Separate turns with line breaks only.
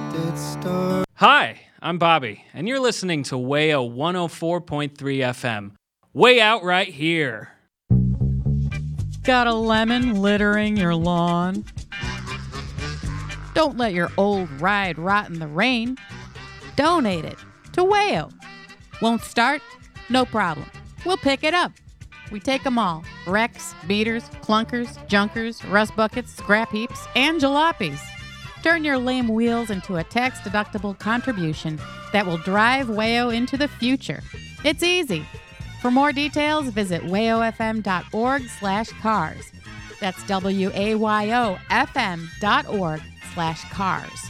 Hi, I'm Bobby, and you're listening to Wayo 104.3 FM. Way out right here.
Got a lemon littering your lawn? Don't let your old ride rot in the rain. Donate it to Wayo. Won't start? No problem. We'll pick it up. We take them all. Wrecks, beaters, clunkers, junkers, rust buckets, scrap heaps, and jalopies. Turn your lame wheels into a tax-deductible contribution that will drive Wayo into the future. It's easy. For more details, visit wayofm.org/cars. That's WAYOFM.org/cars.